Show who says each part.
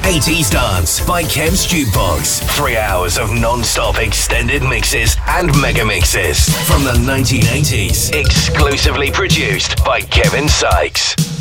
Speaker 1: 80s Dance by Kev's Jukebox. 3 hours of non-stop extended mixes and mega mixes from the 1980s. Exclusively produced by Kevin Sykes.